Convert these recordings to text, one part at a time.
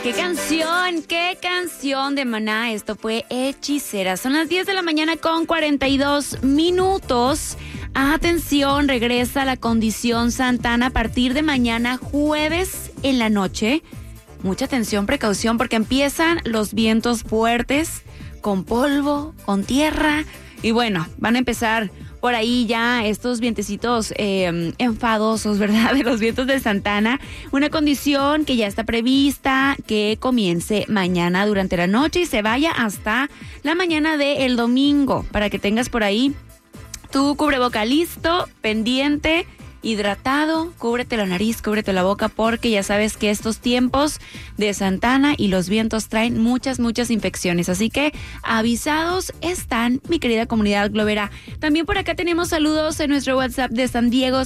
Qué canción de Maná. Esto fue Hechicera. Son las 10 de la mañana con 42 minutos. Atención, regresa la condición Santana a partir de mañana jueves en la noche. Mucha atención, precaución, porque empiezan los vientos fuertes con polvo, con tierra. Y bueno, van a empezar por ahí ya estos vientecitos enfadosos, ¿verdad? De los vientos de Santana. Una condición que ya está prevista que comience mañana durante la noche y se vaya hasta la mañana del domingo, para que tengas por ahí tu cubreboca listo, pendiente, hidratado, cúbrete la nariz, cúbrete la boca, porque ya sabes que estos tiempos de Santana y los vientos traen muchas infecciones, así que avisados están, mi querida comunidad globera. También por acá tenemos saludos en nuestro WhatsApp de San Diego,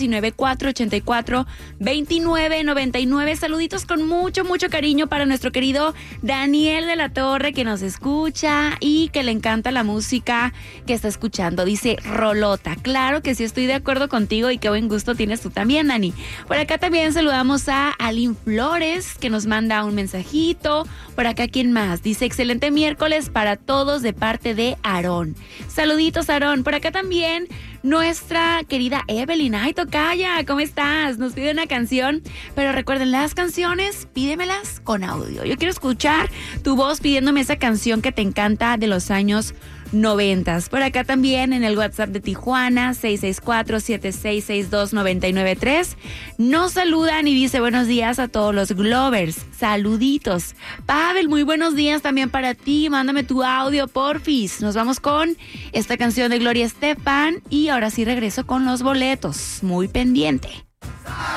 619-484-2999, saluditos con mucho cariño para nuestro querido Daniel de la Torre, que nos escucha y que le encanta la música que está escuchando. Dice Rolota. Claro que sí, estoy de acuerdo contigo y qué buen gusto tienes tú también, Dani. Por acá también saludamos a Aline Flores, que nos manda un mensajito. Por acá, ¿quién más? Dice, excelente miércoles para todos de parte de Aarón. Saluditos, Aarón. Por acá también nuestra querida Evelyn. Ay, tocaya, ¿cómo estás? Nos pide una canción, pero recuerden, las canciones, pídemelas con audio. Yo quiero escuchar tu voz pidiéndome esa canción que te encanta de los años 90. Por acá también en el WhatsApp de Tijuana, 664-7662-993, nos saludan y dice buenos días a todos los Glovers. Saluditos. Pavel, muy buenos días también para ti. Mándame tu audio, porfis. Nos vamos con esta canción de Gloria Estefan y ahora sí regreso con los boletos. Muy pendiente.